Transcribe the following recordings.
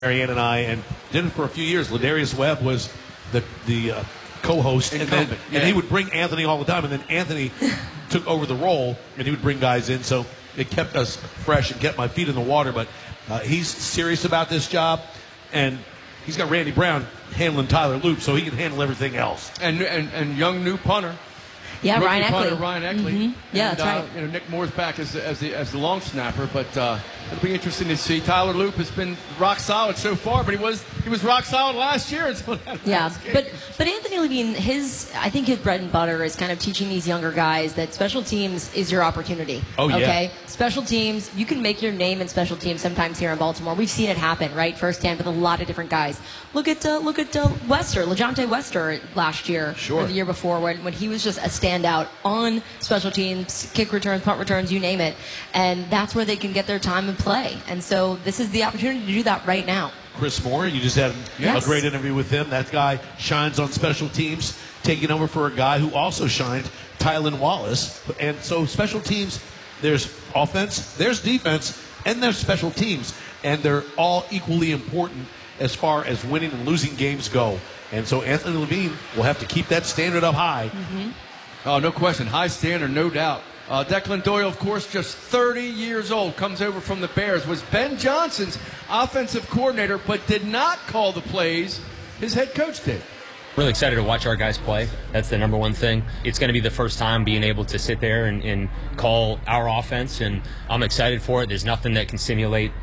Marianne and I, and did it for a few years. Ladarius Webb was the co-host, and he would bring Anthony all the time, and then Anthony took over the role, and he would bring guys in, so it kept us fresh and kept my feet in the water. But he's serious about this job, and he's got Randy Brown handling Tyler Loop, so he can handle everything else. And young new punter. Yeah, Ryan Eckley. Punter, Ryan Eckley. Mm-hmm. Yeah, that's right. Nick Moore's back as the long snapper, but it'll be interesting to see. Tyler Loop has been rock solid so far, but he was rock solid last year until that last game. But Anthony Levine, I think his bread and butter is kind of teaching these younger guys that special teams is your opportunity. Oh yeah. Okay, special teams, you can make your name in special teams sometimes here in Baltimore. We've seen it happen, right, firsthand with a lot of different guys. Look at Wester, LeJontay Wester last year or the year before when he was just a standout on special teams, kick returns, punt returns, you name it, and that's where they can get their time and play. And so this is the opportunity to do that right now. Chris Moore, you just had a great interview with him. That guy shines on special teams, taking over for a guy who also shined, Tylan Wallace. And so special teams, there's offense, there's defense, and there's special teams, and they're all equally important as far as winning and losing games go. And so Anthony Levine will have to keep that standard up high. Mm-hmm. Oh, no question. High standard, no doubt. Declan Doyle, of course, just 30 years old, comes over from the Bears, was Ben Johnson's offensive coordinator, but did not call the plays. His head coach did. Really excited to watch our guys play. That's the number one thing. It's going to be the first time being able to sit there and call our offense, and I'm excited for it. There's nothing that can simulate,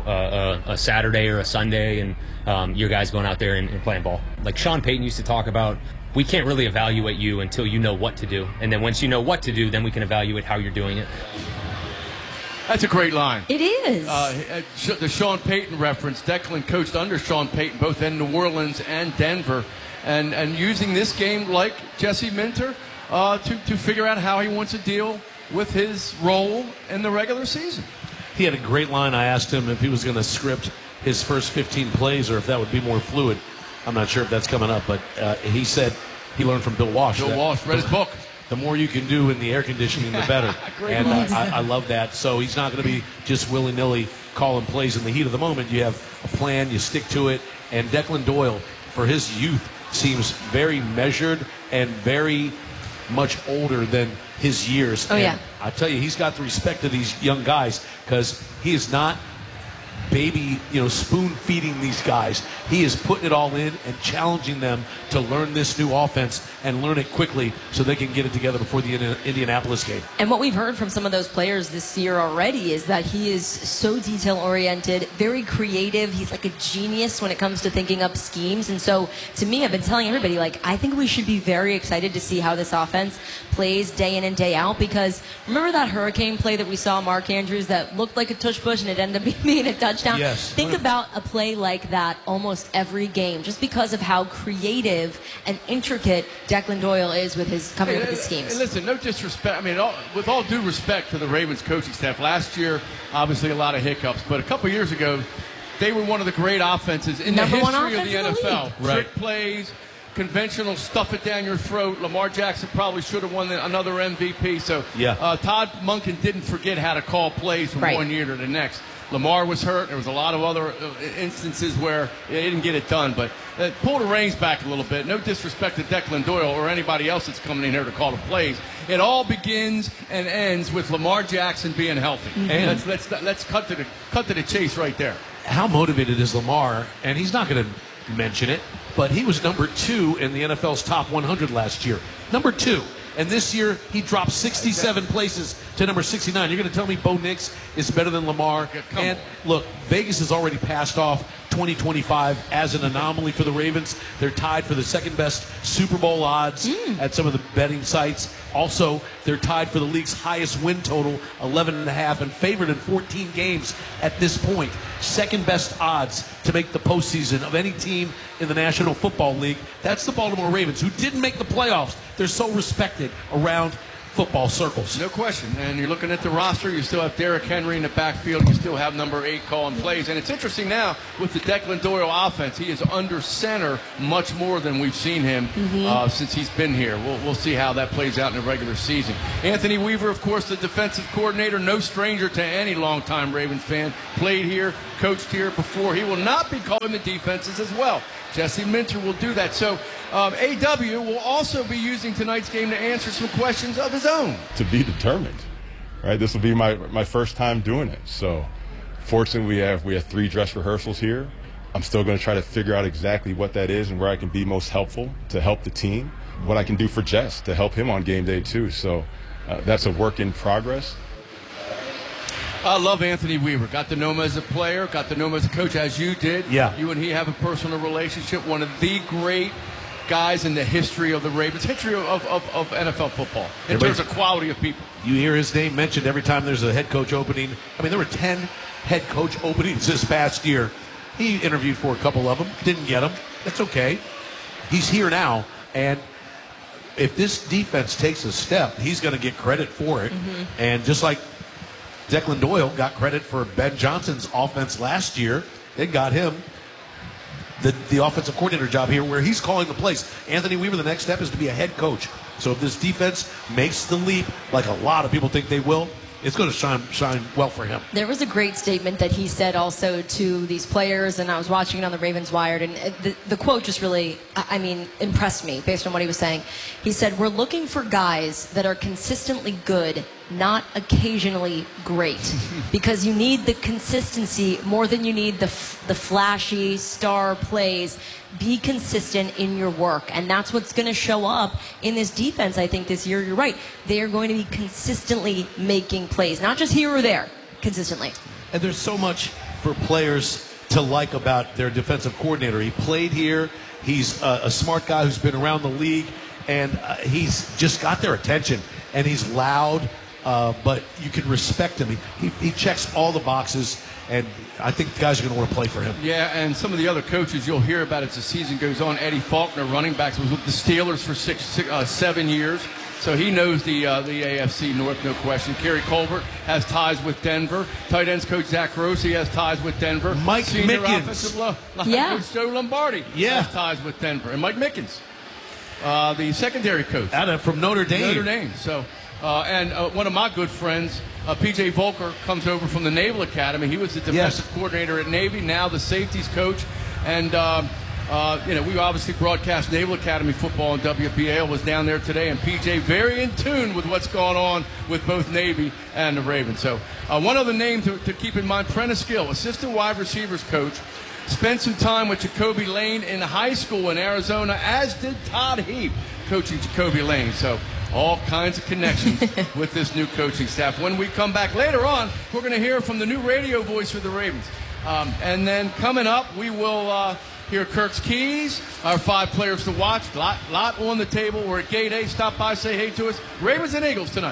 a Saturday or a Sunday and your guys going out there and playing ball. Like Sean Payton used to talk about, we can't really evaluate you until you know what to do. And then once you know what to do, then we can evaluate how you're doing it. That's a great line. It is. The Sean Payton reference, Declan coached under Sean Payton, both in New Orleans and Denver, and using this game like Jesse Minter to figure out how he wants to deal with his role in the regular season. He had a great line. I asked him if he was going to script his first 15 plays or if that would be more fluid. I'm not sure if that's coming up, but he said he learned from Bill Walsh. Bill Walsh read his book. The more you can do in the air conditioning, the better. And I love that. So he's not going to be just willy-nilly calling plays in the heat of the moment. You have a plan, you stick to it. And Declan Doyle, for his youth, seems very measured and very much older than his years. Oh, yeah. And I tell you, he's got the respect of these young guys because he is not baby, spoon-feeding these guys. He is putting it all in and challenging them to learn this new offense and learn it quickly so they can get it together before the Indianapolis game. And what we've heard from some of those players this year already is that he is so detail-oriented, very creative. He's like a genius when it comes to thinking up schemes. And so, to me, I've been telling everybody, I think we should be very excited to see how this offense plays day in and day out, because remember that hurricane play that we saw Mark Andrews that looked like a tush push and it ended up being a touchdown? Yes. Think about a play like that almost every game, just because of how creative and intricate Declan Doyle is with his coming up with his schemes. Listen, no disrespect. I mean, with all due respect to the Ravens coaching staff, last year, obviously a lot of hiccups, but a couple years ago, they were one of the great offenses in the history of the NFL. Trick plays, conventional stuff it down your throat. Lamar Jackson probably should have won another MVP. So Todd Monken didn't forget how to call plays from one year to the next. Lamar was hurt. There was a lot of other instances where they didn't get it done. But pull the reins back a little bit. No disrespect to Declan Doyle or anybody else that's coming in here to call the plays. It all begins and ends with Lamar Jackson being healthy. And let's cut to the chase right there. How motivated is Lamar? And he's not going to mention it, but he was number 2 in the NFL's top 100 last year. Number 2. And this year, he dropped 67 places to number 69. You're going to tell me Bo Nix is better than Lamar? And look, Vegas has already passed off 2025 as an anomaly for the Ravens. They're tied for the second best Super Bowl odds at some of the betting sites. Also, they're tied for the league's highest win total, 11.5, and favored in 14 games at this point. Second best odds to make the postseason of any team in the National Football League. That's the Baltimore Ravens, who didn't make the playoffs. They're so respected around football circles. No question. And you're looking at the roster, you still have Derrick Henry in the backfield. You still have number 8 calling plays. And it's interesting now with the Declan Doyle offense, he is under center much more than we've seen him since he's been here. We'll see how that plays out in the regular season. Anthony Weaver, of course, the defensive coordinator, no stranger to any longtime Ravens fan. Played here, coached here before. He will not be calling the defenses as well. Jesse Minter will do that. So AW will also be using tonight's game to answer some questions of his own. To be determined, right? This will be my first time doing it. So fortunately, we have 3 dress rehearsals here. I'm still going to try to figure out exactly what that is and where I can be most helpful to help the team, what I can do for Jess to help him on game day too. So that's a work in progress. I love Anthony Weaver. Got to know him as a player, got to know him as a coach, as you did. Yeah. You and he have a personal relationship. One of the great guys in the history of the Ravens, history of NFL football, in terms of quality of people. You hear his name mentioned every time there's a head coach opening. I mean, there were 10 head coach openings this past year. He interviewed for a couple of them, didn't get them. That's okay. He's here now, and if this defense takes a step, he's going to get credit for it. And just like Declan Doyle got credit for Ben Johnson's offense last year, they got him the offensive coordinator job here where he's calling the plays. Anthony Weaver, the next step is to be a head coach. So if this defense makes the leap, like a lot of people think they will, it's going to shine well for him. There was a great statement that he said also to these players, and I was watching it on the Ravens Wired, and the quote just really, impressed me based on what he was saying. He said, "We're looking for guys that are consistently good, not occasionally great, because you need the consistency more than you need the flashy star plays. Be consistent in your work, and that's what's going to show up in this defense. I think this year, you're right. They are going to be consistently making plays, not just here or there, consistently." And there's so much for players to like about their defensive coordinator. He played here. He's a smart guy who's been around the league, and he's just got their attention. And he's loud, but you can respect him. He checks all the boxes, and I think the guys are going to want to play for him. Yeah, and some of the other coaches you'll hear about as the season goes on. Eddie Faulkner, running backs, was with the Steelers for 7 years. So he knows the AFC North, no question. Kerry Colbert has ties with Denver. Tight ends coach Zach Rossi has ties with Denver. Mike Senior Mickens. offensive line coach Joe Lombardi has ties with Denver. And Mike Mickens, the secondary coach. From Notre Dame. Notre Dame. So, one of my good friends, P.J. Volker, comes over from the Naval Academy. He was the defensive coordinator at Navy, now the safeties coach. And we obviously broadcast Naval Academy football, and WBAL was down there today, and PJ very in tune with what's going on with both Navy and the Ravens. So one other name to keep in mind, Prentice Gill, assistant wide receivers coach, spent some time with Jacoby Lane in high school in Arizona, as did Todd Heap coaching Jacoby Lane. So all kinds of connections with this new coaching staff. When we come back later on, we're going to hear from the new radio voice for the Ravens. And then coming up, we will hear Kirk's keys, our 5 players to watch. Lot on the table. We're at Gate A. Stop by, say hey to us. Ravens and Eagles tonight.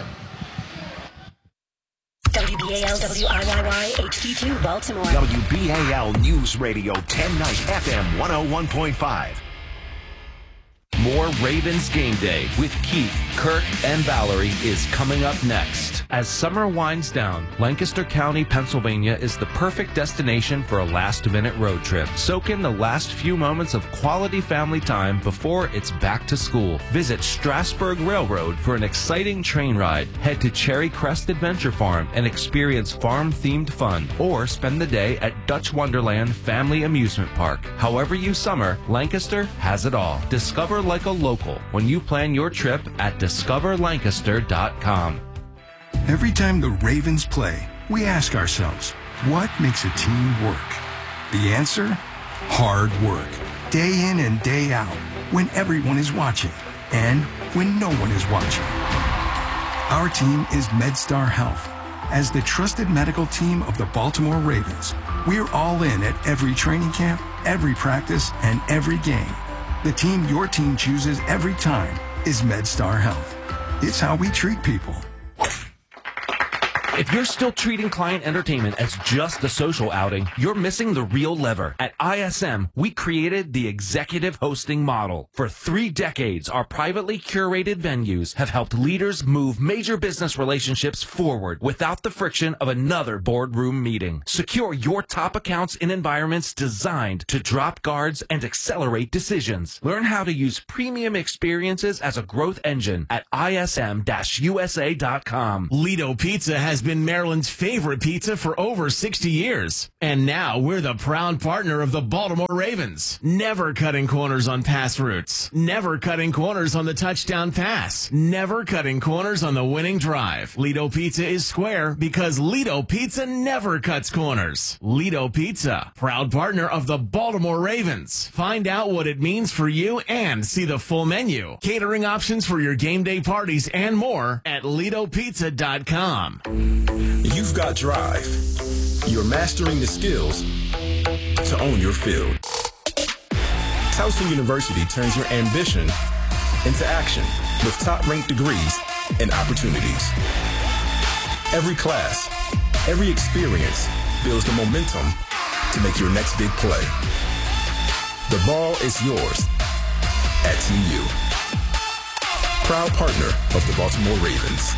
WBAL WIYY HD2 Baltimore. WBAL News Radio 1090 FM 101.5. More Ravens Game Day with Keith, Kirk, and Valerie is coming up next. As summer winds down, Lancaster County, Pennsylvania is the perfect destination for a last-minute road trip. Soak in the last few moments of quality family time before it's back to school. Visit Strasburg Railroad for an exciting train ride. Head to Cherry Crest Adventure Farm and experience farm-themed fun. Or spend the day at Dutch Wonderland Family Amusement Park. However you summer, Lancaster has it all. Discover like a local when you plan your trip at discoverlancaster.com. Every time the Ravens play, we ask ourselves, what makes a team work? The answer? Hard work. Day in and day out, when everyone is watching, and when no one is watching. Our team is MedStar Health. As the trusted medical team of the Baltimore Ravens, we're all in at every training camp, every practice, and every game. The team your team chooses every time is MedStar Health. It's how we treat people. If you're still treating client entertainment as just a social outing, you're missing the real lever. At ISM, we created the executive hosting model. For 3 decades, our privately curated venues have helped leaders move major business relationships forward without the friction of another boardroom meeting. Secure your top accounts in environments designed to drop guards and accelerate decisions. Learn how to use premium experiences as a growth engine at ism-usa.com. Lido Pizza has been Maryland's favorite pizza for over 60 years. And now we're the proud partner of the Baltimore Ravens. Never cutting corners on pass routes. Never cutting corners on the touchdown pass. Never cutting corners on the winning drive. Lido Pizza is square because Lido Pizza never cuts corners. Lido Pizza, proud partner of the Baltimore Ravens. Find out what it means for you and see the full menu, catering options for your game day parties and more at LidoPizza.com. You've got drive. You're mastering the skills to own your field. Towson University turns your ambition into action with top-ranked degrees and opportunities. Every class, every experience builds the momentum to make your next big play. The ball is yours at TU. Proud partner of the Baltimore Ravens.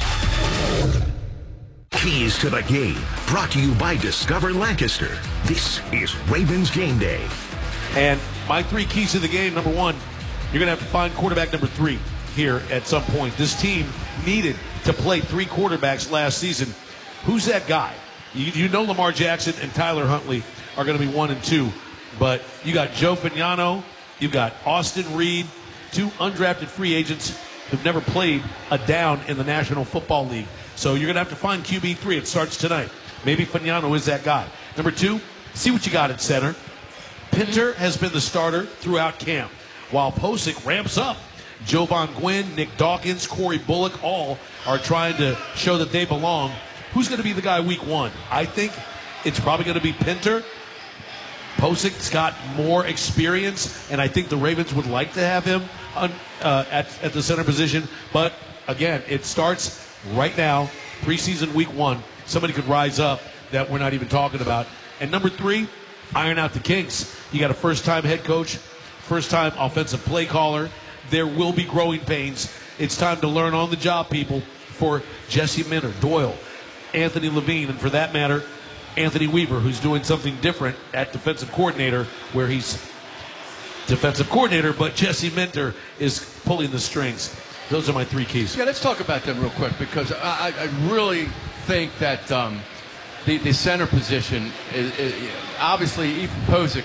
Keys to the game, brought to you by Discover Lancaster. This is Ravens Game Day. And my 3 keys to the game, number 1, you're going to have to find quarterback number 3 here at some point. This team needed to play 3 quarterbacks last season. Who's that guy? You know Lamar Jackson and Tyler Huntley are going to be 1 and 2, but you got Joe Fagnano, you've got Austin Reed, 2 undrafted free agents who've never played a down in the National Football League. So you're going to have to find QB3. It starts tonight. Maybe Fagnano is that guy. Number 2, see what you got at center. Pinter has been the starter throughout camp, while Posick ramps up. Jovan Gwynn, Nick Dawkins, Corey Bullock, all are trying to show that they belong. Who's going to be the guy week 1? I think it's probably going to be Pinter. Posick's got more experience, and I think the Ravens would like to have him at the center position. But, again, it starts right now, preseason week 1. Somebody could rise up that we're not even talking about. And number 3, iron out the kinks. You got a first-time head coach, first-time offensive play caller. There will be growing pains. It's time to learn on the job, people, for Jesse Minter, Doyle, Anthony Levine, and for that matter, Anthony Weaver, who's doing something different at defensive coordinator, where he's defensive coordinator, but Jesse Minter is pulling the strings. Those are my 3 keys. Yeah, let's talk about them real quick, because I really think that the center position is obviously Ethan Posick,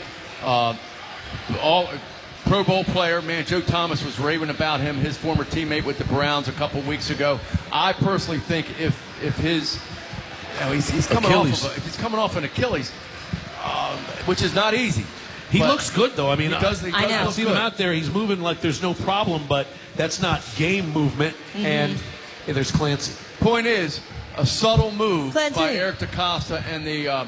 all Pro Bowl player. Man, Joe Thomas was raving about him, his former teammate with the Browns a couple weeks ago. I personally think if his he's coming off an Achilles, which is not easy. He looks good, though. I mean, he does I see him out there. He's moving like there's no problem, but that's not game movement. Mm-hmm. And there's Clancy. Point is, a subtle move by Eric DeCosta and the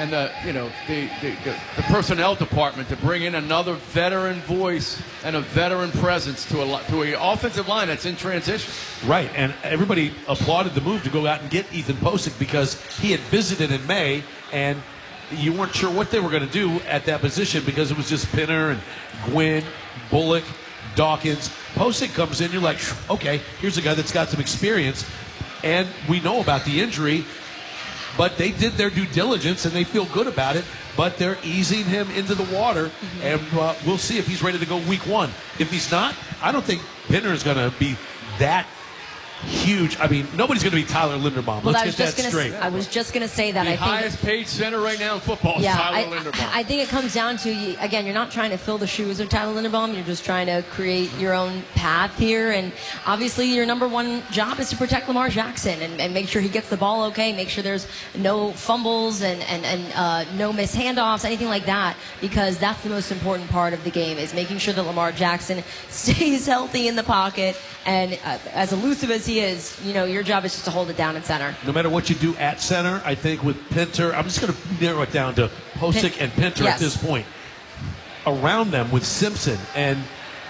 personnel department to bring in another veteran voice and a veteran presence to an offensive line that's in transition. Right, and everybody applauded the move to go out and get Ethan Posick because he had visited in May, and you weren't sure what they were going to do at that position because it was just Pinter and Gwynn, Bullock, Dawkins. Posick comes in, you're like, okay, here's a guy that's got some experience, and we know about the injury. But they did their due diligence, and they feel good about it. But they're easing him into the water, and we'll see if he's ready to go week 1. If he's not, I don't think Pinter is going to be that huge. I mean, nobody's going to be Tyler Linderbaum. Well, Let's get that straight. I was just going to say that. The highest paid center right now in football is Tyler Linderbaum. I think it comes down to, again, you're not trying to fill the shoes of Tyler Linderbaum. You're just trying to create your own path here. And obviously your number 1 job is to protect Lamar Jackson and make sure he gets the ball okay, make sure there's no fumbles and no missed handoffs, anything like that, because that's the most important part of the game, is making sure that Lamar Jackson stays healthy in the pocket. And as elusive as he is, your job is just to hold it down at center. No matter what you do at center, I think with Pinter, I'm just going to narrow it down to Posick and Pinter at this point. Around them with Simpson and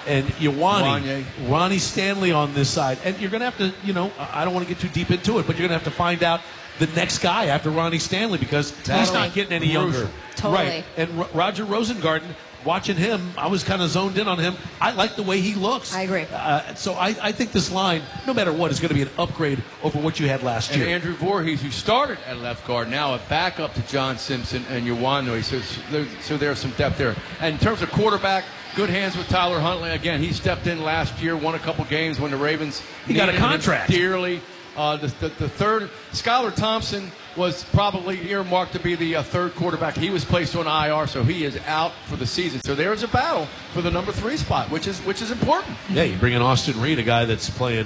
and Ioane, Ronnie Stanley on this side. And you're going to have to, I don't want to get too deep into it, but you're going to have to find out the next guy after Ronnie Stanley because he's not getting any younger. Totally. Right. And Roger Rosengarten, watching him, I was kind of zoned in on him. I like the way he looks. I agree. So I think this line, no matter what, is going to be an upgrade over what you had last year. And Andrew Voorhees, who started at left guard, now a backup to John Simpson and Ioane. So there's some depth there. And in terms of quarterback, good hands with Tyler Huntley. Again, he stepped in last year, won a couple games when the Ravens he got a contract dearly. The third, Skylar Thompson was probably earmarked to be the third quarterback. He was placed on IR, so he is out for the season. So there's a battle for the number 3 spot, which is important. Yeah, you bring in Austin Reed, a guy that's played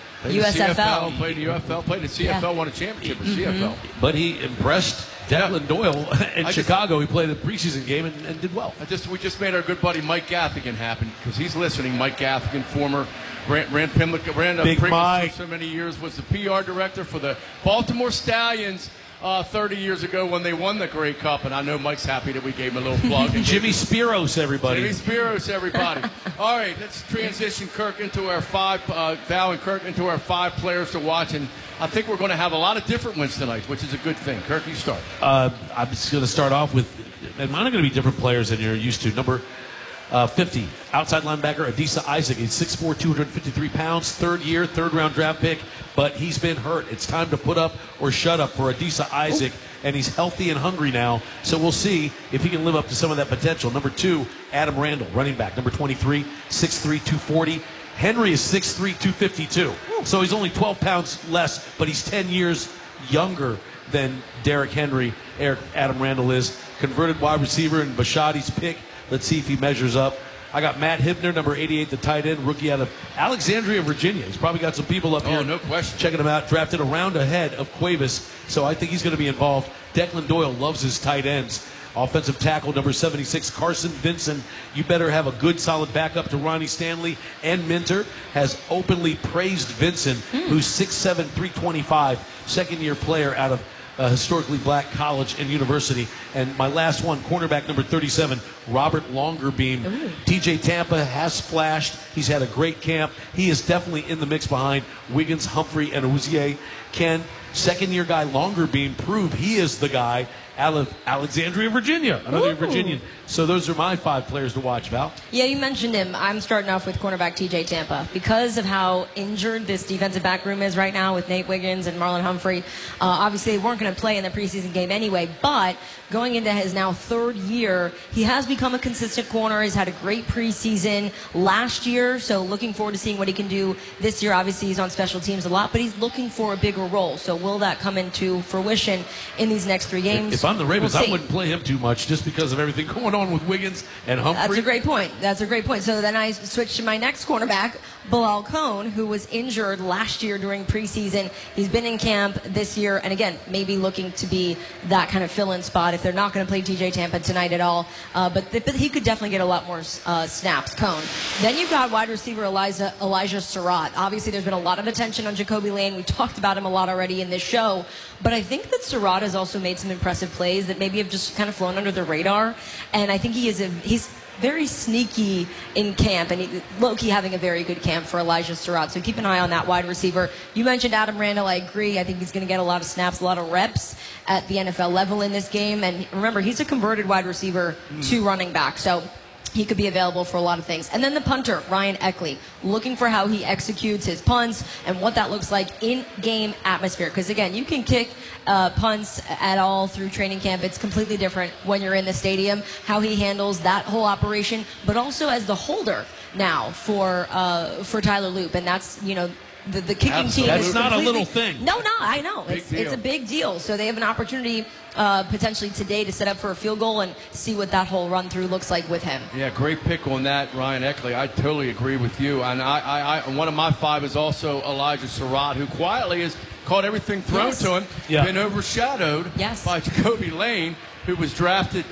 USFL. Played the UFL, played the CFL, won a championship in CFL. But he impressed Declan Doyle in Chicago. He played a preseason game and did well. We just made our good buddy Mike Gaffigan happen because he's listening. Mike Gaffigan, former ran Pimlico, ran Big Mike for so many years, was the PR director for the Baltimore Stallions 30 years ago when they won the Grey Cup, and I know Mike's happy that we gave him a little plug. Jimmy Spiros, everybody. Jimmy Spiros, everybody. All right, let's transition Kirk into our 5, Val and Kirk into our 5 players to watch, and I think we're going to have a lot of different ones tonight, which is a good thing. Kirk, you start. I'm just going to start off with, and mine are going to be different players than you're used to. Number 50, outside linebacker Adisa Isaac. He's 6'4", 253 pounds, third-round draft pick, but he's been hurt. It's time to put up or shut up for Adisa Isaac, and he's healthy and hungry now, so we'll see if he can live up to some of that potential. Number 2, Adam Randall, running back. Number 23, 6'3", 240. Henry is 6'3", 252, so he's only 12 pounds less, but he's 10 years younger than Derrick Henry. Adam Randall is. Converted wide receiver in Bashadi's pick. Let's see if he measures up. I got Matt Hibner, number 88, the tight end, rookie out of Alexandria, Virginia. He's probably got some people up here no question. checking him out. Drafted a round ahead of Cuevas, so I think he's going to be involved. Declan Doyle loves his tight ends. Offensive tackle, number 76, Carson Vinson. You better have a good, solid backup to Ronnie Stanley. And Minter has openly praised Vinson, who's 6'7", 325, second-year player out of historically black college and university. And my last one, cornerback number 37, Robert Longerbeam. TJ Tampa has flashed. He's had a great camp. He is definitely in the mix behind Wiggins, Humphrey, and Uzier. Can second-year guy Longerbeam prove he is the guy out of Alexandria, Virginia, another Virginian. So those are my 5 players to watch, Val. Yeah, you mentioned him. I'm starting off with cornerback TJ Tampa. Because of how injured this defensive back room is right now with Nate Wiggins and Marlon Humphrey, obviously they weren't going to play in the preseason game anyway, but going into his now 3rd year, he has become a consistent corner. He's had a great preseason last year, so looking forward to seeing what he can do this year. Obviously, he's on special teams a lot, but he's looking for a bigger role. So will that come into fruition in these next 3 games? If I'm the Ravens, I wouldn't play him too much just because of everything going on with Wiggins and Humphrey. That's a great point. That's a great point. So then I switched to my next cornerback, Bilal Cohn, who was injured last year during preseason. He's been in camp this year, and again, maybe looking to be that kind of fill-in spot if they're not going to play TJ Tampa tonight at all. But he could definitely get a lot more snaps, Cohn. Then you've got wide receiver Elijah Surratt. Obviously, there's been a lot of attention on Jacoby Lane. We talked about him a lot already in this show. But I think that Surratt has also made some impressive plays that maybe have just kind of flown under the radar. And I think he's very sneaky in camp, and low-key having a very good camp for Elijah Surratt. So keep an eye on that wide receiver. You mentioned Adam Randall. I agree. I think he's going to get a lot of snaps, a lot of reps at the NFL level in this game. And remember, he's a converted wide receiver to running back. So he could be available for a lot of things. And then the punter, Ryan Eckley, looking for how he executes his punts and what that looks like in game atmosphere. Because again, you can kick punts at all through training camp. It's completely different when you're in the stadium, how he handles that whole operation, but also as the holder now for Tyler Loop. And that's, the kicking team. That's not a little thing. No, I know. It's a big deal. So they have an opportunity potentially today to set up for a field goal and see what that whole run through looks like with him. Yeah, great pick on that, Ryan Eckley. I totally agree with you. And I one of my 5 is also Elijah Surratt, who quietly has caught everything thrown to him, been overshadowed by Jacoby Lane, who was drafted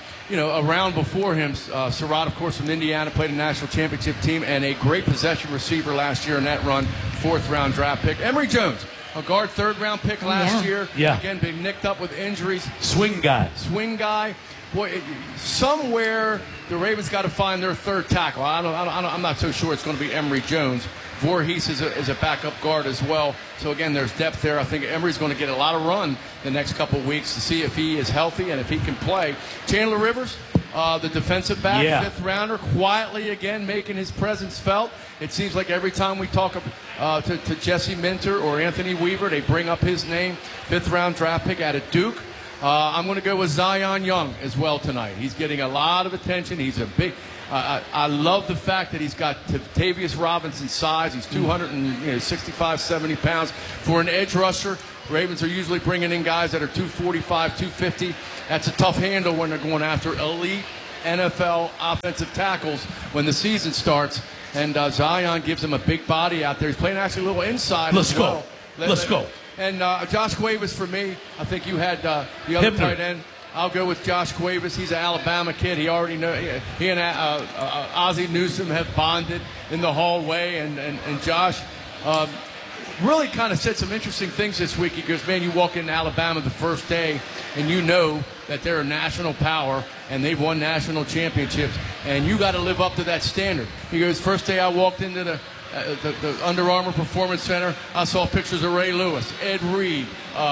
a round before him. Surratt, of course, from Indiana, played a national championship team and a great possession receiver last year in that run, 4th-round draft pick. Emory Jones, a guard, 3rd-round pick last year. Yeah. Again, being nicked up with injuries. Swing guy. boy, somewhere the Ravens got to find their third tackle. I'm not so sure it's going to be Emory Jones. Voorhees is a backup guard as well. So, again, there's depth there. I think Emory's going to get a lot of run the next couple of weeks to see if he is healthy and if he can play. Chandler Rivers, the defensive back, fifth rounder, quietly again making his presence felt. It seems like every time we talk to Jesse Minter or Anthony Weaver, they bring up his name, fifth-round draft pick out of Duke. I'm going to go with Zion Young as well tonight. He's getting a lot of attention. He's a big I love the fact that he's got Tavius Robinson's size. He's 265, 70 pounds. For an edge rusher, Ravens are usually bringing in guys that are 245, 250. That's a tough handle when they're going after elite NFL offensive tackles when the season starts. And Zion gives him a big body out there. He's playing actually a little inside as well. Let's go. And Josh Cuevas for me. I think you had the other tight end. I'll go with Josh Cuevas. He's an Alabama kid. He already knows. He and Ozzie Newsome have bonded in the hallway. And Josh really kind of said some interesting things this week. He goes, man, you walk into Alabama the first day, and you know that they're a national power, and they've won national championships, and you got to live up to that standard. He goes, first day I walked into the Under Armour Performance Center, I saw pictures of Ray Lewis, Ed Reed,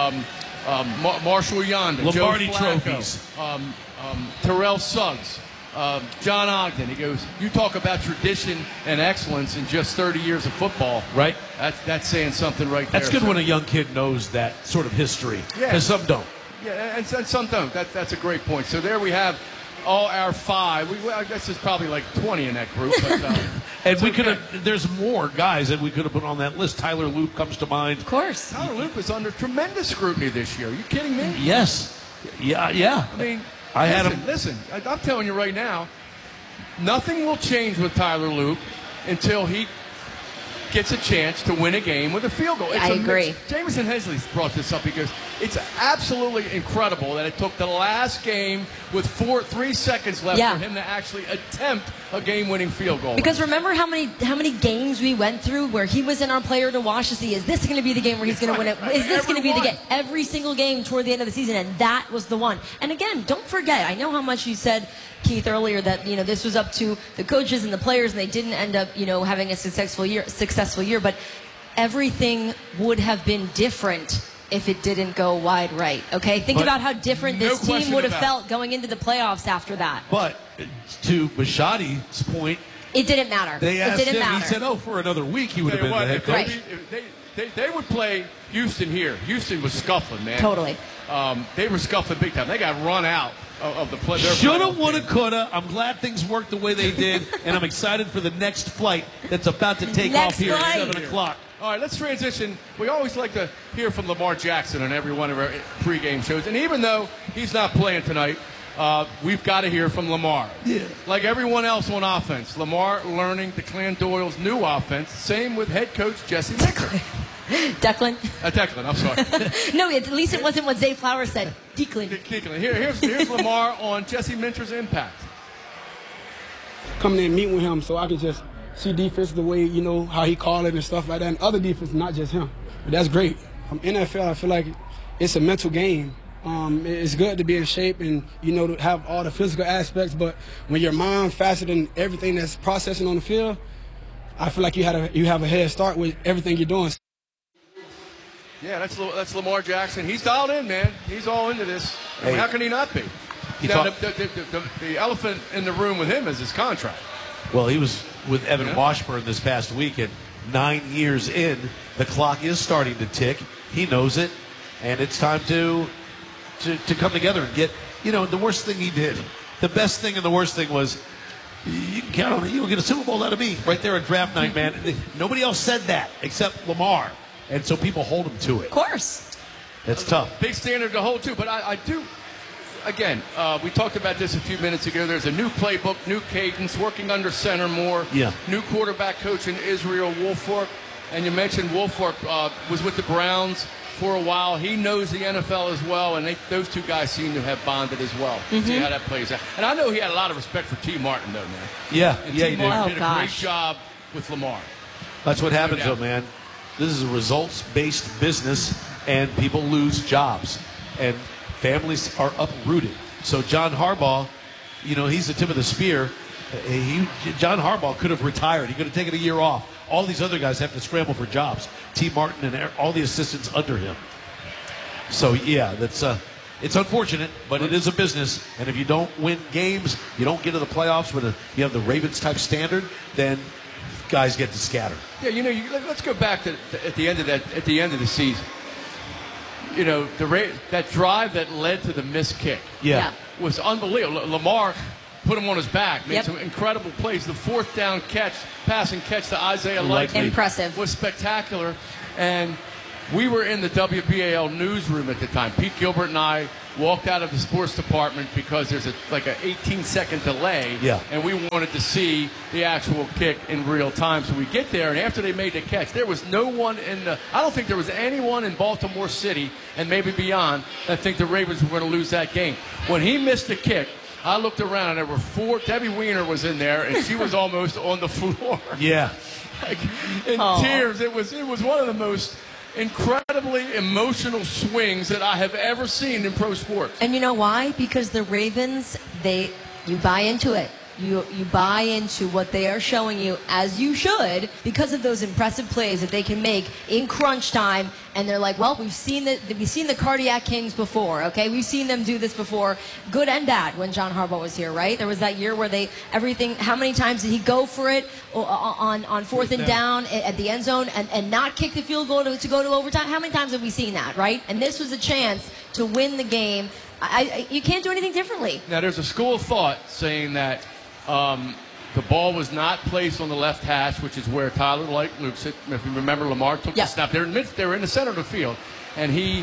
Marshall Yonder, Lombardi Joe Flacco, trophies, Terrell Suggs, John Ogden. He goes, you talk about tradition and excellence in just 30 years of football. Right. That's saying something right there. That's good when a young kid knows that sort of history, because some don't. Yeah, and some don't. That's a great point. So there we have all our five. I guess there's probably like 20 in that group. But, and we could have. There's more guys that we could have put on that list. Tyler Loop comes to mind. Of course. Tyler Loop is under tremendous scrutiny this year. Are you kidding me? Yes. Yeah. I mean, I had him. Listen, I'm telling you right now, nothing will change with Tyler Loop until he gets a chance to win a game with a field goal. I agree. Jameson Hensley brought this up. He goes, it's absolutely incredible that it took the last game with 3 seconds left for him to actually attempt a game-winning field goal. Because remember how many games we went through where he was in our player to watch to see, is this going to be the game where he's going to win it? Is this going to be the game? Every single game toward the end of the season, and that was the one. And again, don't forget, I know how much you said, Keith, earlier that this was up to the coaches and the players, and they didn't end up having a successful year. But everything would have been different if it didn't go wide right. Okay, think about how different this team would have felt going into the playoffs after that. But to Bisciotti's point, it didn't matter. They asked it didn't him. matter. He said, "Oh, for another week, he would have been the head coach." Right. They would play Houston here. Houston was scuffling, man. Totally. They were scuffling big time. They got run out of the play. Shoulda, woulda, coulda. I'm glad things worked the way they did, and I'm excited for the next flight that's about to take off here at 7 o'clock. All right, let's transition. We always like to hear from Lamar Jackson on every one of our pregame shows. And even though he's not playing tonight, we've got to hear from Lamar. Yeah. Like everyone else on offense, Lamar learning Declan Doyle's new offense. Same with head coach Jesse Minter. Declan? Declan, I'm sorry. No, at least it wasn't what Zay Flowers said. Declan. Here's Lamar on Jesse Minter's impact. Coming in and meeting with him so I could just see defense the way, how he called it and stuff like that. And other defense, not just him. But that's great. NFL, I feel like it's a mental game. It's good to be in shape and, to have all the physical aspects. But when your mind faster than everything that's processing on the field, I feel like you have a head start with everything you're doing. Yeah, that's Lamar Jackson. He's dialed in, man. He's all into this. Hey. How can he not be? The elephant in the room with him is his contract. Well, he was with Evan Washburn this past week, and 9 years in, the clock is starting to tick. He knows it, and it's time to come together and get, the worst thing he did. The best thing and the worst thing was, you can count on it. You'll get a Super Bowl out of me right there at draft night, man. Nobody else said that except Lamar, and so people hold him to it. Of course. That's tough. Big standard to hold to, but I do. Again, we talked about this a few minutes ago. There's a new playbook, new cadence, working under center more. Yeah. New quarterback coach in Israel Wolfork. And you mentioned Wolfork was with the Browns for a while. He knows the NFL as well, and those two guys seem to have bonded as well. Mm-hmm. See how that plays out. And I know he had a lot of respect for T. Martin, though, man. Yeah, and T. Martin did a great job with Lamar. That's what happens, though, man. This is a results-based business, and people lose jobs. And families are uprooted So John Harbaugh, he's the tip of the spear. John Harbaugh could have retired. He could have taken a year off. All these other guys have to scramble for jobs. T. Martin and all the assistants under him. So, yeah, it's unfortunate, but it is a business. And if you don't win games, you don't get to the playoffs when you have the Ravens-type standard, then guys get to scatter. Yeah, let's go back to at the end of the season. That drive that led to the missed kick. Yeah. Was unbelievable. Lamar put him on his back, made some incredible plays. The fourth down passing catch to Isaiah Likely. Impressive. Was spectacular. And we were in the WBAL newsroom at the time. Pete Gilbert and I walked out of the sports department because there's an 18-second delay. Yeah. And we wanted to see the actual kick in real time. So we get there, and after they made the catch, there was no one I don't think there was anyone in Baltimore City and maybe beyond that think the Ravens were going to lose that game. When he missed the kick, I looked around, and there were 4. Debbie Weiner was in there, and she was almost on the floor. Yeah. In tears. It was one of the most incredibly emotional swings that I have ever seen in pro sports. And you know why? Because the Ravens, you buy into it. You buy into what they are showing you, as you should, because of those impressive plays that they can make in crunch time. And they're like, well, we've seen the Cardiac Kings before, okay? We've seen them do this before, good and bad, when John Harbaugh was here, right? There was that year where how many times did he go for it on fourth and down at the end zone and not kick the field goal to go to overtime? How many times have we seen that, right? And this was a chance to win the game. You can't do anything differently. Now, there's a school of thought saying that the ball was not placed on the left hash, which is where Tyler Luke sit. If you remember, Lamar took the snap. They were in the center of the field, and he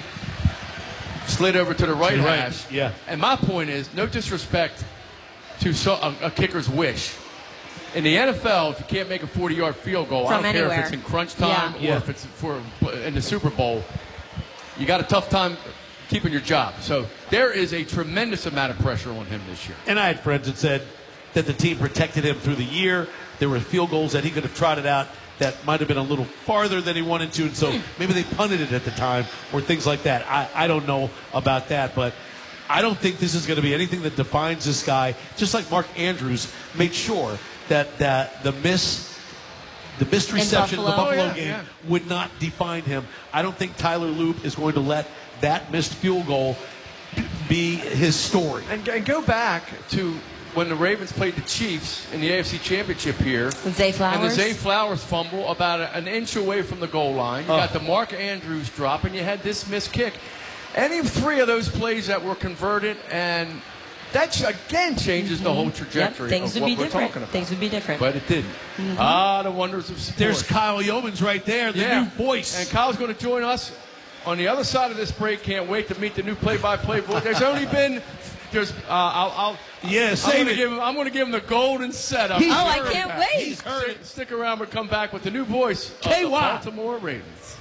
slid over to the right hash. Yeah. And my point is, no disrespect to a kicker's wish. In the NFL, if you can't make a 40-yard field goal, I don't care if it's in crunch time or if it's in the Super Bowl, you got a tough time keeping your job. So there is a tremendous amount of pressure on him this year. And I had friends that said that the team protected him through the year. There were field goals that he could have trotted out that might have been a little farther than he wanted to, and so maybe they punted it at the time or things like that. I don't know about that, but I don't think this is going to be anything that defines this guy. Just like Mark Andrews made sure that the missed reception in the Buffalo game would not define him. I don't think Tyler Loop is going to let that missed field goal be his story. And go back to when the Ravens played the Chiefs in the AFC Championship here. Zay Flowers. And the Zay Flowers fumble about an inch away from the goal line. You got the Mark Andrews drop, and you had this missed kick. Any 3 of those plays that were converted, and that, again, changes the whole trajectory of what we're talking about. Things would be different. But it didn't. The wonders of sport. There's Kyle Yeomans right there, the new voice. And Kyle's going to join us on the other side of this break. Can't wait to meet the new play-by-play voice. There's only been... I'm going to give him the golden setup. I can't wait. He's heard it. Stick around. We'll come back with the new voice of the Baltimore Ravens.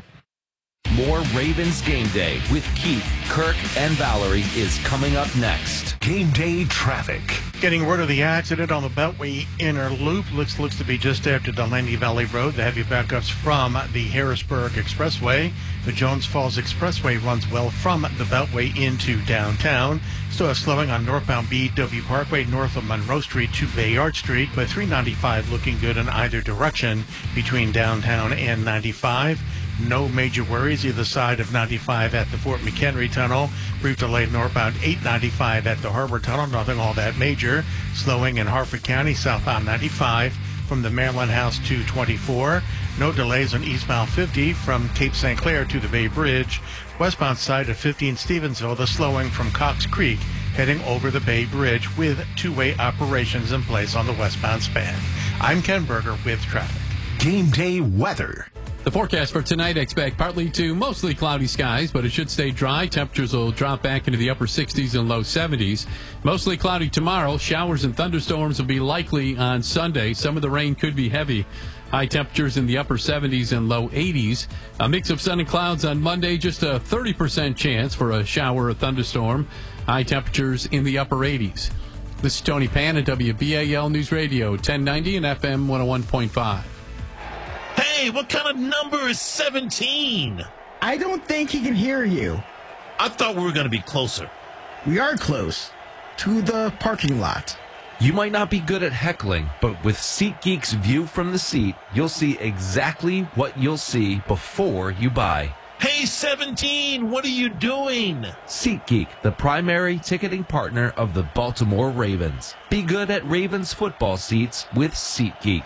More Ravens Game Day with Keith, Kirk, and Valerie is coming up next. Game Day traffic. Getting rid of the accident on the Beltway inner loop. Looks to be just after Delaney Valley Road. The heavy backups from the Harrisburg Expressway. The Jones Falls Expressway runs well from the Beltway into downtown. Still have slowing on northbound BW Parkway north of Monroe Street to Bayard Street, but 395 looking good in either direction between downtown and 95. No major worries either side of 95 at the Fort McHenry Tunnel. Brief delay northbound 895 at the Harbor Tunnel. Nothing all that major. Slowing in Harford County southbound 95 from the Maryland House to 24. No delays on eastbound 50 from Cape St. Clair to the Bay Bridge. Westbound side of 50 in Stevensville, the slowing from Cox Creek heading over the Bay Bridge with two-way operations in place on the westbound span. I'm Ken Berger with traffic. Game Day weather. The forecast for tonight, expect partly to mostly cloudy skies, but it should stay dry. Temperatures will drop back into the upper 60s and low 70s. Mostly cloudy tomorrow. Showers and thunderstorms will be likely on Sunday. Some of the rain could be heavy. High temperatures in the upper 70s and low 80s. A mix of sun and clouds on Monday. Just a 30% chance for a shower or thunderstorm. High temperatures in the upper 80s. This is Tony Pan at WBAL News Radio, 1090 and FM 101.5. Hey, what kind of number is 17? I don't think he can hear you. I thought we were going to be closer. We are close to the parking lot. You might not be good at heckling, but with SeatGeek's view from the seat, you'll see exactly what you'll see before you buy. Hey, 17, what are you doing? SeatGeek, the primary ticketing partner of the Baltimore Ravens. Be good at Ravens football seats with SeatGeek.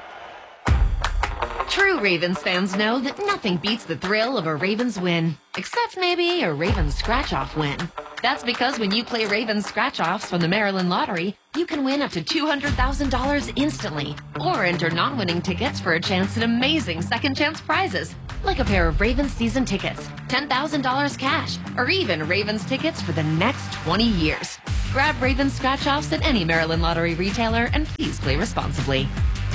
True Ravens fans know that nothing beats the thrill of a Ravens win, except maybe a Ravens scratch-off win. That's because when you play Ravens scratch-offs from the Maryland Lottery, you can win up to $200,000 instantly, or enter non-winning tickets for a chance at amazing second-chance prizes, like a pair of Ravens season tickets, $10,000 cash, or even Ravens tickets for the next 20 years. Grab Ravens scratch-offs at any Maryland Lottery retailer, and please play responsibly.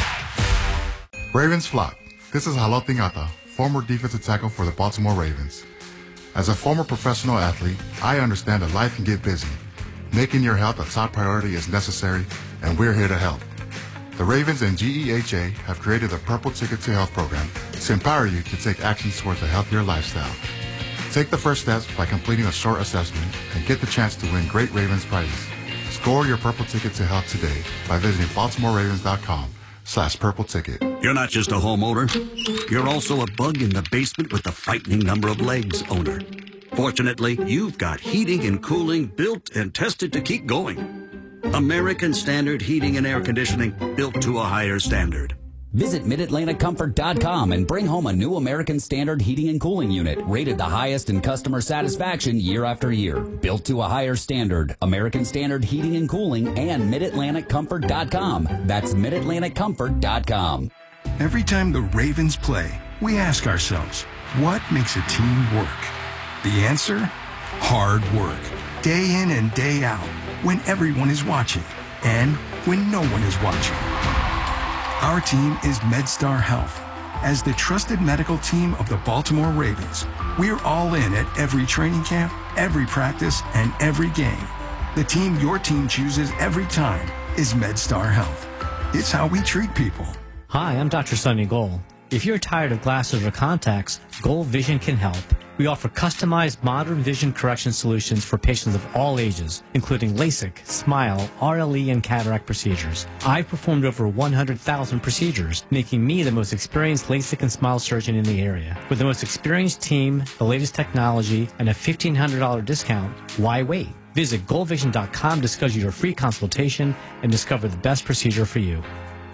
Ravens flock. This is Halot Tingata, former defensive tackle for the Baltimore Ravens. As a former professional athlete, I understand that life can get busy. Making your health a top priority is necessary, and we're here to help. The Ravens and GEHA have created the Purple Ticket to Health program to empower you to take action towards a healthier lifestyle. Take the first steps by completing a short assessment and get the chance to win great Ravens prizes. Score your Purple Ticket to Health today by visiting BaltimoreRavens.com/Purple Ticket. You're not just a homeowner. You're also a bug in the basement with a frightening number of legs owner. Fortunately, you've got heating and cooling built and tested to keep going. American Standard Heating and Air Conditioning, built to a higher standard. Visit MidAtlanticComfort.com and bring home a new American Standard heating and cooling unit, rated the highest in customer satisfaction year after year. Built to a higher standard, American Standard Heating and Cooling and MidAtlanticComfort.com. That's MidAtlanticComfort.com. Every time the Ravens play, we ask ourselves, what makes a team work? The answer? Hard work. Day in and day out, when everyone is watching and when no one is watching. Our team is MedStar Health. As the trusted medical team of the Baltimore Ravens, we're all in at every training camp, every practice, and every game. The team your team chooses every time is MedStar Health. It's how we treat people. Hi, I'm Dr. Sonny Gold. If you're tired of glasses or contacts, Gold Vision can help. We offer customized modern vision correction solutions for patients of all ages, including LASIK, SMILE, RLE, and cataract procedures. I've performed over 100,000 procedures, making me the most experienced LASIK and SMILE surgeon in the area. With the most experienced team, the latest technology, and a $1,500 discount, why wait? Visit goldvision.com to schedule your free consultation and discover the best procedure for you.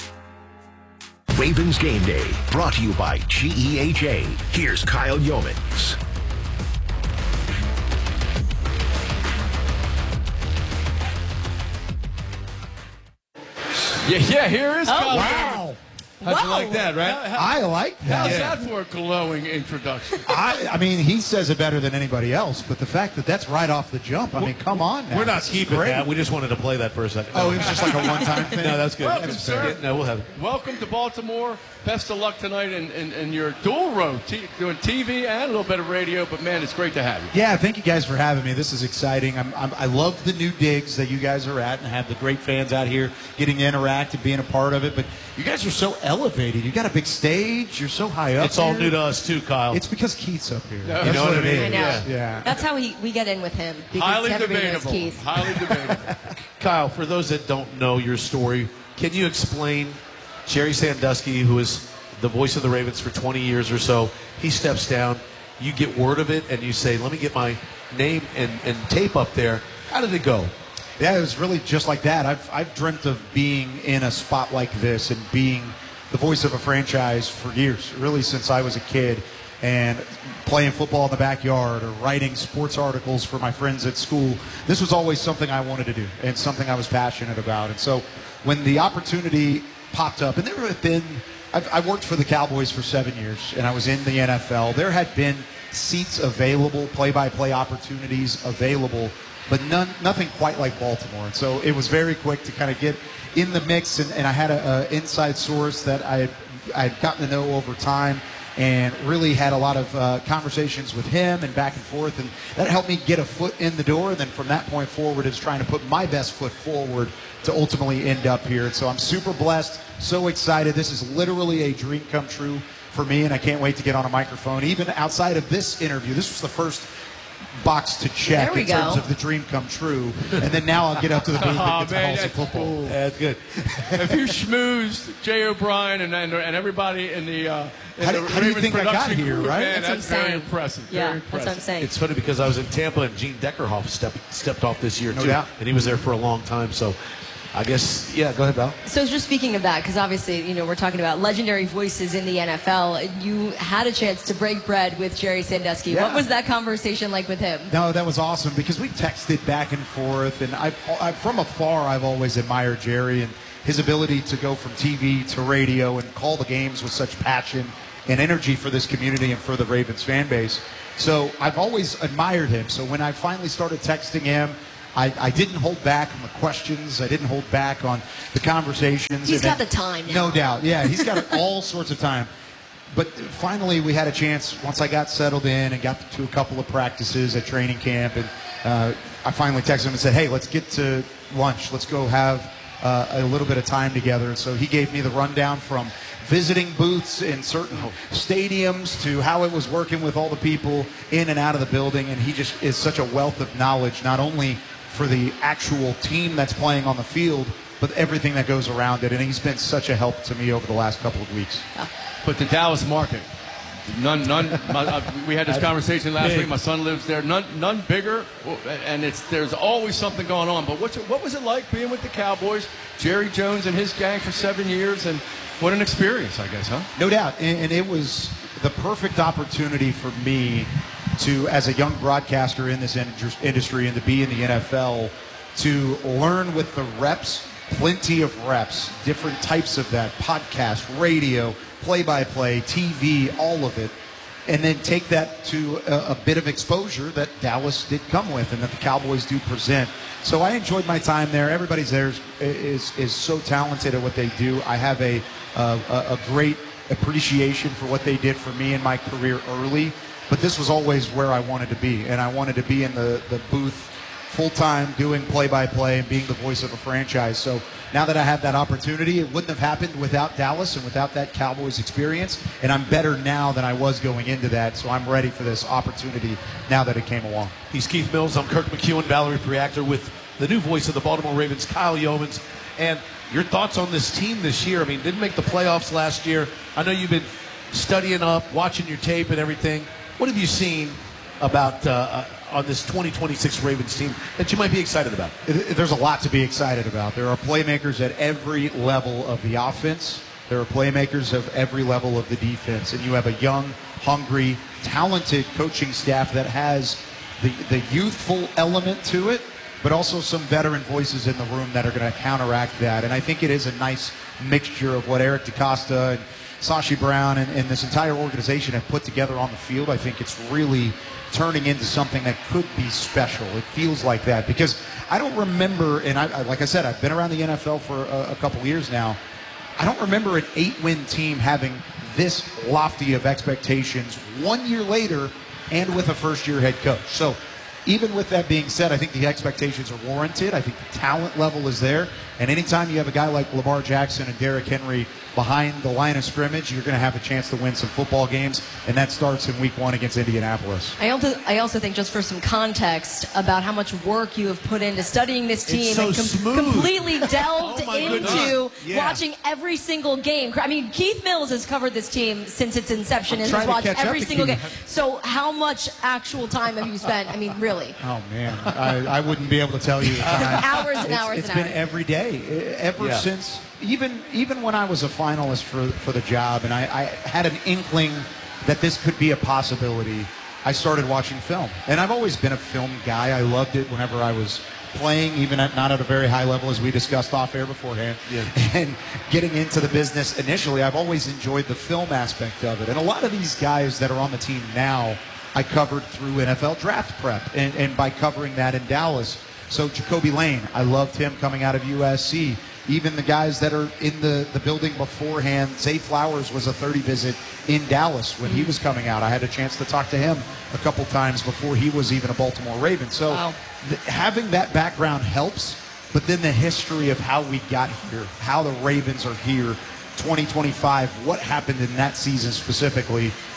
Ravens Game Day, brought to you by GEHA. Here's Kyle Yeomans. Yeah, here is Kyle. Wow. How'd you like that, right? I like that. How's that for a glowing introduction? I mean, he says it better than anybody else, but the fact that that's right off the jump, I mean, come on now. We're not keeping that. We just wanted to play that for a second. Oh, it was just like a one-time thing? No, that's good. Welcome, sir. Yeah, no, we'll have it. Welcome to Baltimore. Best of luck tonight in your dual road, doing TV and a little bit of radio, but, man, it's great to have you. Yeah, thank you guys for having me. This is exciting. I love the new digs that you guys are at and have the great fans out here getting to interact and being a part of it, but you guys are so elevated. You got a big stage. You're so high up. It's all new to us, too, Kyle. It's because Keith's up here. You know what I mean? I know. Yeah. That's how we get in with him. Because Highly everybody knows debatable. Keith. Highly debatable. Kyle, for those that don't know your story, can you explain Jerry Sandusky, who is the voice of the Ravens for 20 years or so, he steps down, you get word of it, and you say, let me get my name and tape up there. How did it go? Yeah, it was really just like that. I've dreamt of being in a spot like this and being the voice of a franchise for years, really since I was a kid, and playing football in the backyard or writing sports articles for my friends at school. This was always something I wanted to do and something I was passionate about. And so when the opportunity popped up, and there have been, I worked for the Cowboys for 7 years, and I was in the NFL. There had been seats available, play-by-play opportunities available, but nothing quite like Baltimore. And so it was very quick to kind of get in the mix, and I had an inside source that I had gotten to know over time and really had a lot of conversations with him and back and forth, and that helped me get a foot in the door. And then from that point forward, is trying to put my best foot forward to ultimately end up here. And so I'm super blessed, so excited. This is literally a dream come true for me, and I can't wait to get on a microphone. Even outside of this interview, this was the first box to check There we in terms go. of the dream come true. And then now I'll get up to the basic and man, some that's football. cool. That's good. If you schmoozed Jay O'Brien and everybody in the How do you Ravens think I got production here, crew, right? man, That's that's what I'm very saying. impressive. Yeah, very that's what I'm impressive. saying. It's funny because I was in Tampa and Gene Deckerhoff stepped off this year No too, doubt. and he was there for a long time. So, I guess go ahead, Val. So just speaking of that, because obviously, we're talking about legendary voices in the NFL. You had a chance to break bread with Jerry Sandusky. Yeah. What was that conversation like with him? No, that was awesome because we texted back and forth, and I've from afar I've always admired Jerry and his ability to go from TV to radio and call the games with such passion and energy for this community and for the Ravens fan base. So I've always admired him. So when I finally started texting him, I didn't hold back on the questions. I didn't hold back on the conversations. He's got the time now. No doubt. Yeah, he's got all sorts of time. But finally, we had a chance, once I got settled in and got to a couple of practices at training camp, and I finally texted him and said, hey, let's get to lunch. Let's go have a little bit of time together. And so he gave me the rundown from visiting booths in certain stadiums to how it was working with all the people in and out of the building. And he just is such a wealth of knowledge, not only for the actual team that's playing on the field, but everything that goes around it. And he's been such a help to me over the last couple of weeks. But the Dallas market, none. We had this conversation last week. My son lives there. None bigger, and there's always something going on. But what was it like being with the Cowboys, Jerry Jones and his gang for 7 years, and what an experience, I guess, huh? No doubt, and it was the perfect opportunity for me to, as a young broadcaster in this industry and to be in the NFL, to learn with the reps, plenty of reps, different types of that, podcast, radio, play-by-play, TV, all of it, and then take that to a bit of exposure that Dallas did come with and that the Cowboys do present. So I enjoyed my time there. Everybody there is so talented at what they do. I have a great appreciation for what they did for me in my career early, but this was always where I wanted to be, and I wanted to be in the booth full-time doing play-by-play and being the voice of a franchise. So now that I have that opportunity, it wouldn't have happened without Dallas and without that Cowboys experience, and I'm better now than I was going into that, so I'm ready for this opportunity now that it came along. He's Keith Mills. I'm Kirk McEwen, Valerie Preactor, with the new voice of the Baltimore Ravens, Kyle Yeomans. And your thoughts on this team this year? I mean, didn't make the playoffs last year. I know you've been studying up, watching your tape and everything. What have you seen about on this 2026 Ravens team that you might be excited about? There's a lot to be excited about. There are playmakers at every level of the offense. There are playmakers of every level of the defense. And you have a young, hungry, talented coaching staff that has the youthful element to it, but also some veteran voices in the room that are going to counteract that. And I think it is a nice mixture of what Eric DeCosta and Sashi Brown and this entire organization have put together on the field. I think it's really turning into something that could be special. It feels like that because I don't remember, and like I said, I've been around the NFL for a couple years now. I don't remember an 8-win team having this lofty of expectations 1 year later and with a first-year head coach. So even with that being said, I think the expectations are warranted. I think the talent level is there. And anytime you have a guy like Lamar Jackson and Derrick Henry behind the line of scrimmage, you're going to have a chance to win some football games, and that starts in Week 1 against Indianapolis. I also think, just for some context about how much work you have put into studying this team so and smooth. completely delved into Yeah. watching every single game. I mean, Keith Mills has covered this team since its inception and trying has to watched catch up every to single Keith. game. So how much actual time have you spent? I mean, really? Oh, man. I wouldn't be able to tell you the time. Hours and hours It's and been hours. every day, ever Yeah. since, even when I was a finalist for the job, and I had an inkling that this could be a possibility, I started watching film. And I've always been a film guy. I loved it whenever I was playing, even not at a very high level, as we discussed off air beforehand. Yeah. And getting into the business initially, I've always enjoyed the film aspect of it. And a lot of these guys that are on the team now, I covered through NFL draft prep and by covering that in Dallas. So Jacoby Lane, I loved him coming out of USC. Even the guys that are in the building beforehand, Zay Flowers was a 30 visit in Dallas when he was coming out. I had a chance to talk to him a couple times before he was even a Baltimore Raven. So having that background helps, but then the history of how we got here, how the Ravens are here, 2025, what happened in that season specifically,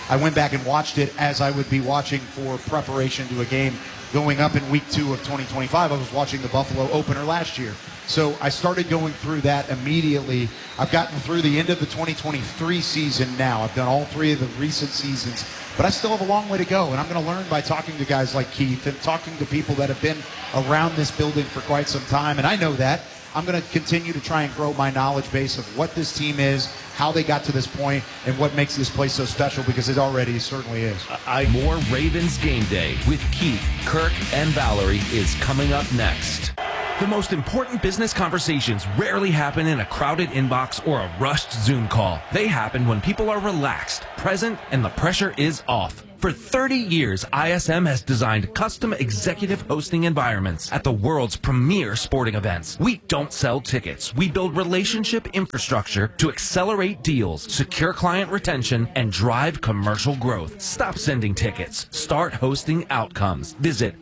I went back and watched it as I would be watching for preparation to a game going up in week 2 of 2025. I was watching the Buffalo opener last year. So I started going through that immediately. I've gotten through the end of the 2023 season now. I've done all 3 of the recent seasons, but I still have a long way to go. And I'm going to learn by talking to guys like Keith and talking to people that have been around this building for quite some time. And I know that. I'm going to continue to try and grow my knowledge base of what this team is, how they got to this point, and what makes this place so special, because it already certainly is. More Ravens Game Day with Keith, Kirk, and Valerie is coming up next. The most important business conversations rarely happen in a crowded inbox or a rushed Zoom call. They happen when people are relaxed, present, and the pressure is off. For 30 years, ISM has designed custom executive hosting environments at the world's premier sporting events. We don't sell tickets. We build relationship infrastructure to accelerate deals, secure client retention, and drive commercial growth. Stop sending tickets. Start hosting outcomes. Visit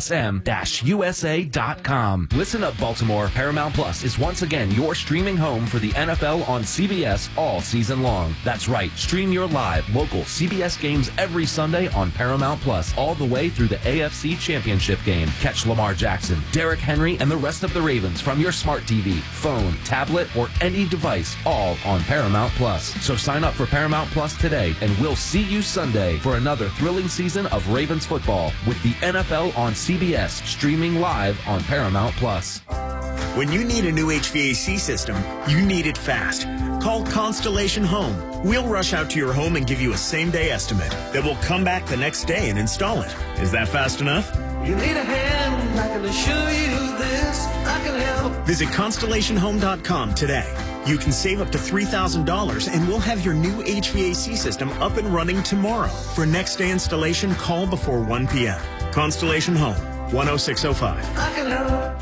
ism-usa.com. Listen up, Baltimore. Paramount Plus is once again your streaming home for the NFL on CBS all season long. That's right. Stream your live, local CBS games every Sunday on Paramount Plus, all the way through the AFC Championship game. Catch Lamar Jackson, Derrick Henry, and the rest of the Ravens from your smart TV, phone, tablet, or any device, all on Paramount Plus. So sign up for Paramount Plus today, and we'll see you Sunday for another thrilling season of Ravens football with the NFL on CBS, streaming live on Paramount Plus. When you need a new HVAC system, you need it fast. Call Constellation Home. We'll rush out to your home and give you a same-day estimate that will come back the next day and install it. Is that fast enough? You need a hand, I can assure you this, I can help. Visit ConstellationHome.com today. You can save up to $3,000 and we'll have your new HVAC system up and running tomorrow. For next day installation, call before 1 p.m. Constellation Home, 10605. I can help.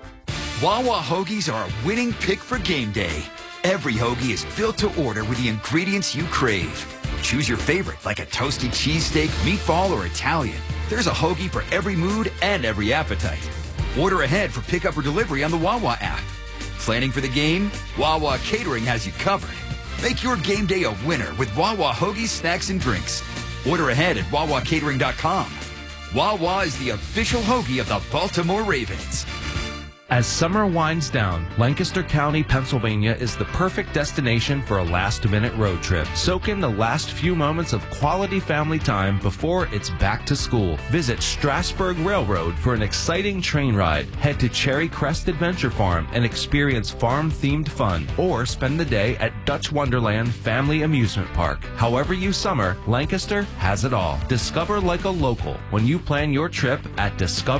Wawa hoagies are a winning pick for game day. Every hoagie is built to order with the ingredients you crave. Choose your favorite, like a toasty cheesesteak, meatball, or Italian. There's a hoagie for every mood and every appetite. Order ahead for pickup or delivery on the Wawa app. Planning for the game? Wawa Catering has you covered. Make your game day a winner with Wawa hoagies, snacks, and drinks. Order ahead at wawacatering.com. Wawa is the official hoagie of the Baltimore Ravens. As summer winds down, Lancaster County, Pennsylvania is the perfect destination for a last-minute road trip. Soak in the last few moments of quality family time before it's back to school. Visit Strasburg Railroad for an exciting train ride. Head to Cherry Crest Adventure Farm and experience farm-themed fun, or spend the day at Dutch Wonderland Family Amusement Park. However you summer, Lancaster has it all. Discover like a local when you plan your trip at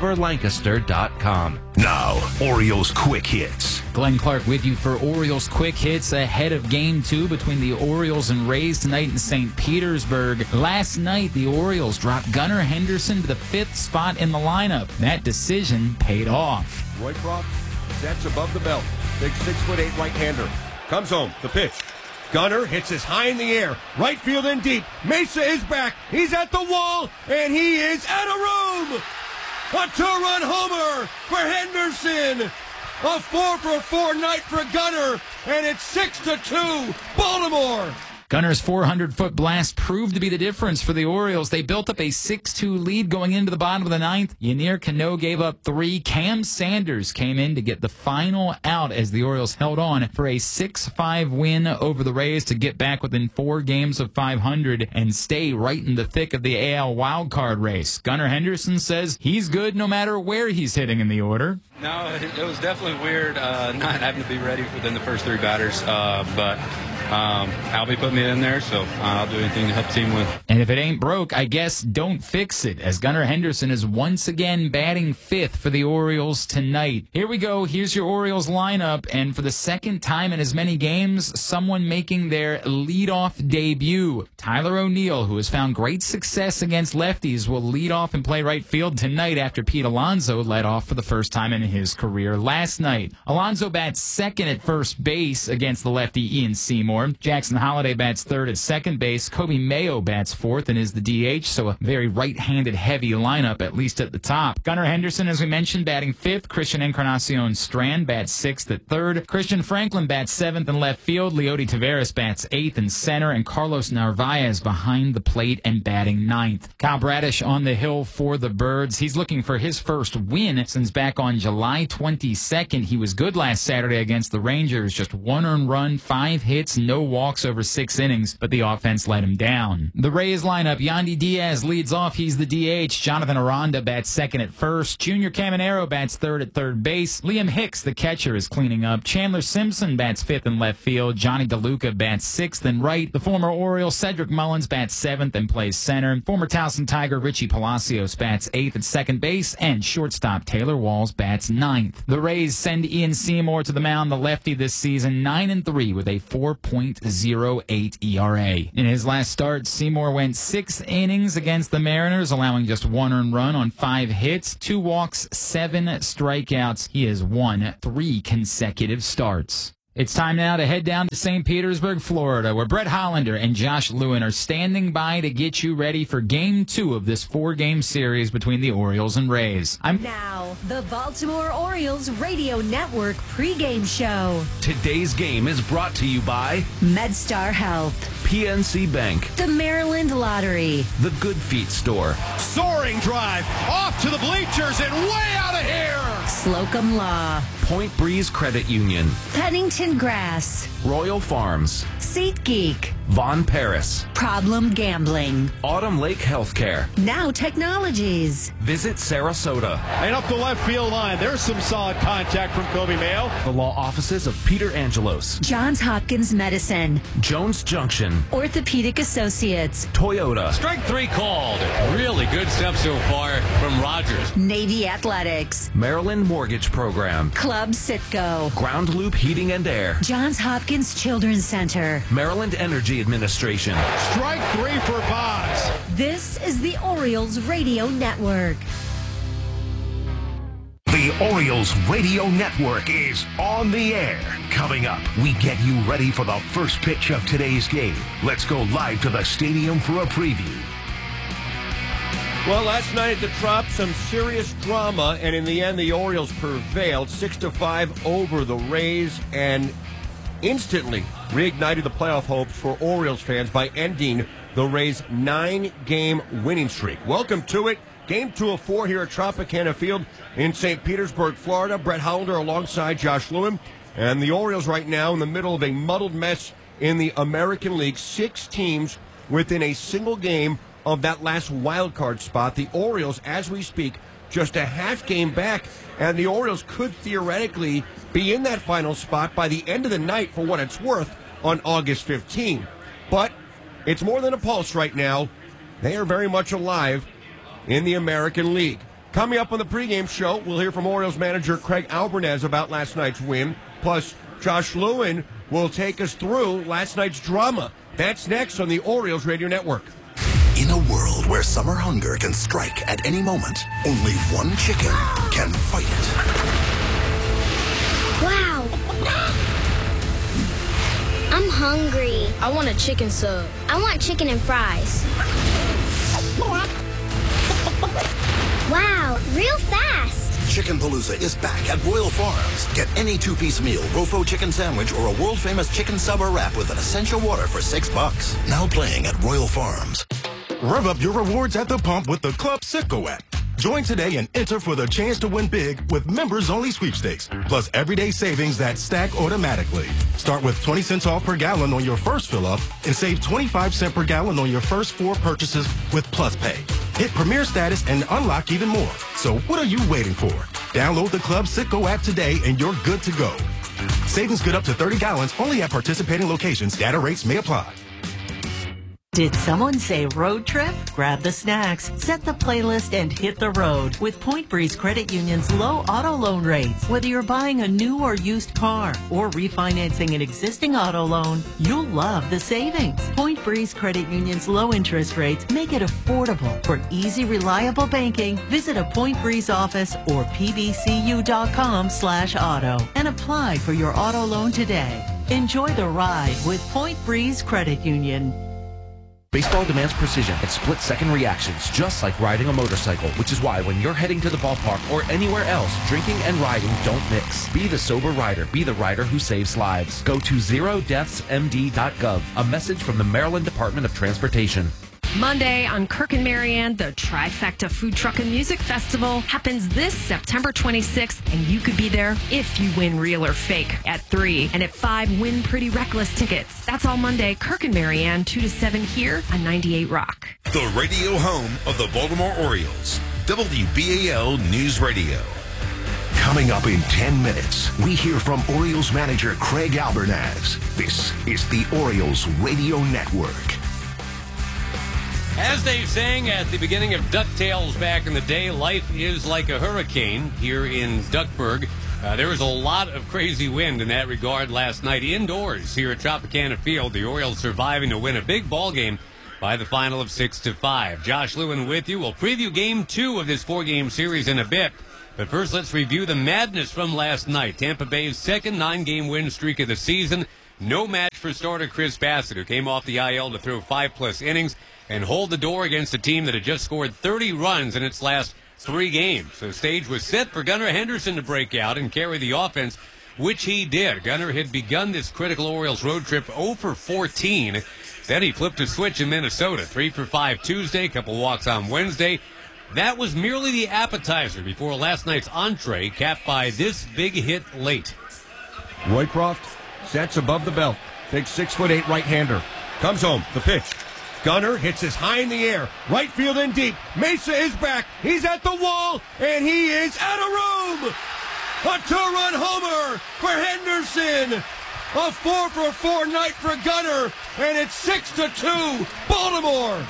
discoverlancaster.com. Now, Orioles Quick Hits. Glenn Clark with you for Orioles Quick Hits ahead of Game 2 between the Orioles and Rays tonight in St. Petersburg. Last night, the Orioles dropped Gunnar Henderson to the 5th spot in the lineup. That decision paid off. Roycroft sets above the belt. Big 6'8" right-hander. Comes home. The pitch. Gunnar hits this high in the air. Right field and deep. Mesa is back. He's at the wall, and he is out of room. A 2-run homer for Henderson. A 4-for-4 night for Gunnar, and it's 6-2, Baltimore. Gunnar's 400-foot blast proved to be the difference for the Orioles. They built up a 6-2 lead going into the bottom of the 9th. Yennier Cano gave up 3. Cam Sanders came in to get the final out as the Orioles held on for a 6-5 win over the Rays to get back within 4 games of 500 and stay right in the thick of the AL wildcard race. Gunnar Henderson says he's good no matter where he's hitting in the order. No, it was definitely weird not having to be ready within the first 3 batters, but Albie put me in there, so I'll do anything to help the team win. And if it ain't broke, I guess don't fix it, as Gunnar Henderson is once again batting 5th for the Orioles tonight. Here we go. Here's your Orioles lineup, and for the second time in as many games, someone making their leadoff debut. Tyler O'Neill, who has found great success against lefties, will lead off and play right field tonight after Pete Alonso led off for the first time in his career last night. Alonso bats second at first base against the lefty Ian Seymour. Seymour. Jackson Holiday bats third at second base. Kobe Mayo bats fourth and is the DH, so a very right-handed heavy lineup, at least at the top. Gunnar Henderson, as we mentioned, batting fifth. Christian Encarnacion Strand bats sixth at third. Christian Franklin bats seventh in left field. Leody Taveras bats eighth in center, and Carlos Narvaez behind the plate and batting ninth. Kyle Bradish on the hill for the Birds. He's looking for his first win since back on July 22nd. He was good last Saturday against the Rangers. Just 1 earned run, 5 hits, no walks over 6 innings, but the offense let him down. The Rays lineup, Yandy Diaz leads off. He's the DH. Jonathan Aranda bats second at first. Junior Caminero bats third at third base. Liam Hicks, the catcher, is cleaning up. Chandler Simpson bats fifth in left field. Johnny DeLuca bats sixth and right. The former Oriole Cedric Mullins bats seventh and plays center. Former Towson Tiger Richie Palacios bats eighth at second base, and shortstop Taylor Walls bats ninth. The Rays send Ian Seymour to the mound, the lefty this season, 9-3 with a 4.08 ERA. In his last start, Seymour went 6 innings against the Mariners, allowing just 1 earned run on 5 hits, 2 walks, 7 strikeouts. He has won 3 consecutive starts. It's time now to head down to St. Petersburg, Florida, where Brett Hollander and Josh Lewin are standing by to get you ready for Game 2 of this 4-game series between the Orioles and Rays. Now, the Baltimore Orioles Radio Network pregame show. Today's game is brought to you by MedStar Health, PNC Bank, the Maryland Lottery, the Good Feet Store. Soaring drive off to the bleachers and way out of here. Slocum Law, Point Breeze Credit Union, Pennington Grass, Royal Farms, SeatGeek, Von Paris, Problem Gambling, Autumn Lake Healthcare, Now Technologies. Visit Sarasota. And up the left field line, there's some solid contact from Kobe Mayo. The law offices of Peter Angelos, Johns Hopkins Medicine, Jones Junction, Orthopedic Associates, Toyota. Strike 3 called. Really good stuff so far from Rogers. Navy Athletics, Maryland Mortgage Program, Club Citgo, Ground Loop Heating and Air, Johns Hopkins Children's Center, Maryland Energy Administration. Strike 3 for Boggs. This is the Orioles Radio Network. The Orioles Radio Network is on the air. Coming up, we get you ready for the first pitch of today's game. Let's go live to the stadium for a preview. Well, last night at the Trop, some serious drama, and in the end, the Orioles prevailed 6-5 over the Rays and instantly reignited the playoff hopes for Orioles fans by ending the Rays' 9-game winning streak. Welcome to it. Game 2 of 4 here at Tropicana Field in St. Petersburg, Florida. Brett Hollander alongside Josh Lewin. And the Orioles right now in the middle of a muddled mess in the American League. 6 teams within a single game of that last wild card spot. The Orioles, as we speak, just a half game back, and the Orioles could theoretically be in that final spot by the end of the night for what it's worth on August 15. But it's more than a pulse right now. They are very much alive in the American League. Coming up on the pregame show, we'll hear from Orioles manager Craig Albernez about last night's win. Plus, Josh Lewin will take us through last night's drama. That's next on the Orioles Radio Network. In a world where summer hunger can strike at any moment, only one chicken can fight it. Wow! I'm hungry. I want a chicken sub. I want chicken and fries. Wow, real fast. Chicken Palooza is back at Royal Farms. Get any 2-piece meal, Rofo chicken sandwich, or a world-famous chicken sub or wrap with an essential water for $6. Now playing at Royal Farms. Rev up your rewards at the pump with the Club Citgo app. Join today and enter for the chance to win big with members-only sweepstakes, plus everyday savings that stack automatically. Start with 20 cents off per gallon on your first fill-up and save 25 cents per gallon on your first 4 purchases with Plus Pay. Hit Premier status and unlock even more. So what are you waiting for? Download the Club Citgo app today and you're good to go. Savings good up to 30 gallons only at participating locations. Data rates may apply. Did someone say road trip? Grab the snacks, set the playlist, and hit the road with Point Breeze Credit Union's low auto loan rates. Whether you're buying a new or used car or refinancing an existing auto loan, you'll love the savings. Point Breeze Credit Union's low interest rates make it affordable. For easy, reliable banking, visit a Point Breeze office or pbcu.com/auto and apply for your auto loan today. Enjoy the ride with Point Breeze Credit Union. Baseball demands precision and split-second reactions, just like riding a motorcycle, which is why when you're heading to the ballpark or anywhere else, drinking and riding don't mix. Be the sober rider. Be the rider who saves lives. Go to zerodeathsmd.gov. A message from the Maryland Department of Transportation. Monday on Kirk and Marianne, the Trifecta Food Truck and Music Festival happens this September 26th, and you could be there if you win Real or Fake at 3, and at 5, win Pretty Reckless tickets. That's all Monday. Kirk and Marianne, 2 to 7 here on 98 Rock. The radio home of the Baltimore Orioles, WBAL News Radio. Coming up in 10 minutes, we hear from Orioles manager Craig Albernaz. This is the Orioles Radio Network. As they sang at the beginning of DuckTales back in the day, life is like a hurricane here in Duckburg. There was a lot of crazy wind in that regard last night indoors here at Tropicana Field. The Orioles surviving to win a big ball game by the final of 6-5. Josh Lewin with you. We'll preview Game 2 of this 4-game series in a bit. But first, let's review the madness from last night. Tampa Bay's second 9-game win streak of the season. No match for starter Chris Bassitt, who came off the IL to throw 5+ innings and hold the door against a team that had just scored 30 runs in its last 3 games. So the stage was set for Gunnar Henderson to break out and carry the offense, which he did. Gunnar had begun this critical Orioles road trip 0 for 14. Then he flipped a switch in Minnesota, 3 for 5 Tuesday, a couple walks on Wednesday. That was merely the appetizer before last night's entree, capped by this big hit late. Roycroft sets above the belt. Big 6'8" right-hander. Comes home. The pitch. Gunnar hits this high in the air. Right field and deep. Mesa is back. He's at the wall, and he is out of room. A 2-run homer for Henderson. A 4 for 4 night for Gunnar, and it's 6-2 Baltimore.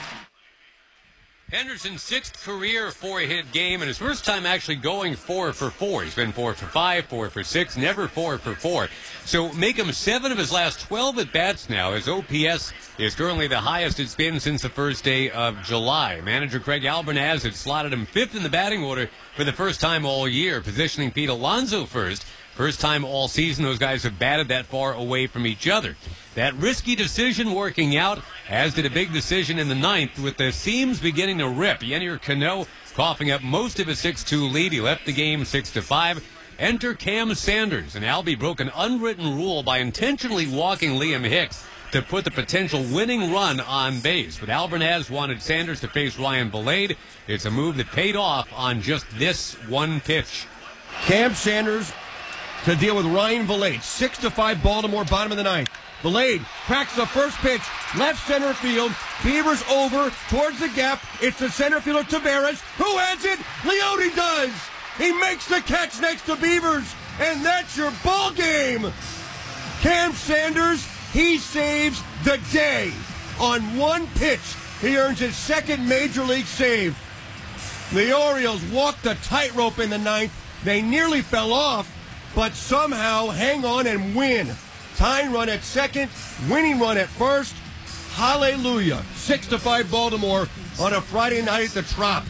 Henderson's 6th career 4-hit game, and his first time actually going 4 for 4. He's been 4 for 5, 4 for 6, never 4 for 4. So make him 7 of his last 12 at-bats now. His OPS is currently the highest it's been since the first day of July. Manager Craig Albernaz had slotted him 5th in the batting order for the first time all year, positioning Pete Alonso first. First time all season those guys have batted that far away from each other. That risky decision working out, as did a big decision in the 9th with the seams beginning to rip. Yennier Cano coughing up most of his 6-2 lead. He left the game 6-5. Enter Cam Sanders, and Albie broke an unwritten rule by intentionally walking Liam Hicks to put the potential winning run on base. But Albernaz wanted Sanders to face Ryan Vilade. It's a move that paid off on just this one pitch. Cam Sanders to deal with Ryan Vilade. 6-5 Baltimore, bottom of the 9th. Vilade cracks the first pitch, left center field. Beavers over towards the gap. It's the center fielder Taveras. Who has it? Leone does. He makes the catch next to Beavers, and that's your ball game. Cam Sanders, he saves the day. On one pitch, he earns his 2nd major league save. The Orioles walked the tightrope in the 9th. They nearly fell off, but somehow hang on and win. Tying run at 2nd, winning run at 1st. Hallelujah. 6-5 Baltimore on a Friday night at the Trop.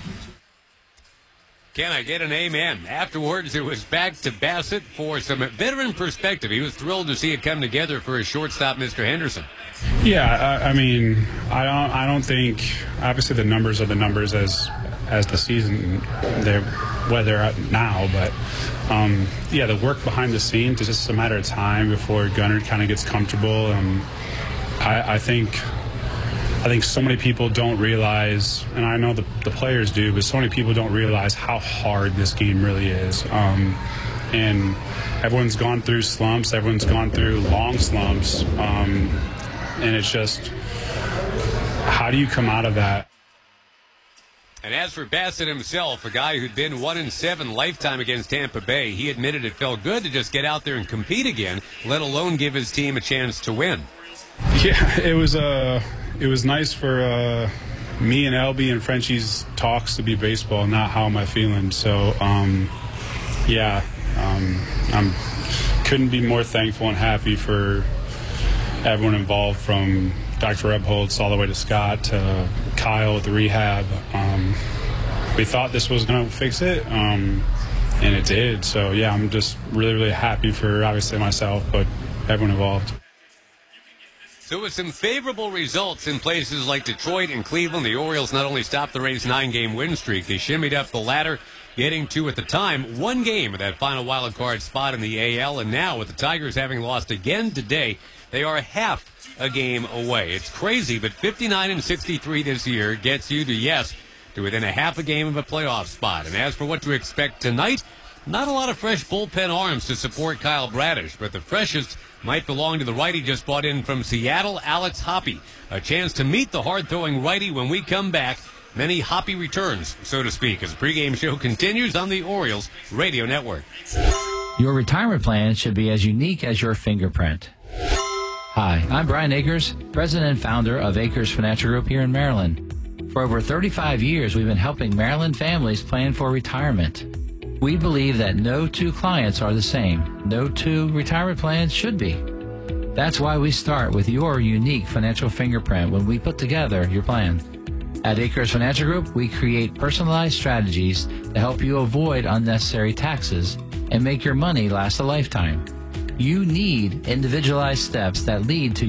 Can I get an amen? Afterwards, it was back to Bassitt for some veteran perspective. He was thrilled to see it come together for his shortstop, Mr. Henderson. Yeah, I mean, I don't think, obviously the numbers are the numbers as the season where they're at now, but yeah, the work behind the scenes is just a matter of time before Gunnar kind of gets comfortable. I think so many people don't realize, and I know the players do, but so many people don't realize how hard this game really is. And everyone's gone through slumps, everyone's gone through long slumps, and it's just, how do you come out of that? And as for Bassitt himself, a guy who'd been 1-7 lifetime against Tampa Bay, he admitted it felt good to just get out there and compete again, let alone give his team a chance to win. Yeah, it was nice for me and Albie and Frenchie's talks to be baseball, not how am I feeling. So, yeah, couldn't be more thankful and happy for everyone involved, from Dr. Rebholz all the way to Scott to Kyle at the rehab. We thought this was going to fix it, and it did. So, yeah, I'm just really, really happy for, obviously, myself, but everyone involved. So with some favorable results in places like Detroit and Cleveland, the Orioles not only stopped the Rays' 9-game win streak, they shimmied up the ladder, getting to, at the time, 1 game of that final wild card spot in the AL. And now, with the Tigers having lost again today, they are half a game away. It's crazy, but 59-63 this year gets you to within a half a game of a playoff spot. And as for what to expect tonight, not a lot of fresh bullpen arms to support Kyle Bradish, but the freshest might belong to the righty just brought in from Seattle, Alex Hoppe. A chance to meet the hard-throwing righty when we come back. Many Hoppe returns, so to speak, as the pregame show continues on the Orioles Radio Network. Your retirement plan should be as unique as your fingerprint. Hi, I'm Brian Akers, president and founder of Akers Financial Group here in Maryland. For over 35 years, we've been helping Maryland families plan for retirement. We believe that no two clients are the same. No two retirement plans should be. That's why we start with your unique financial fingerprint when we put together your plan. At Akers Financial Group, we create personalized strategies to help you avoid unnecessary taxes and make your money last a lifetime. You need individualized steps that lead to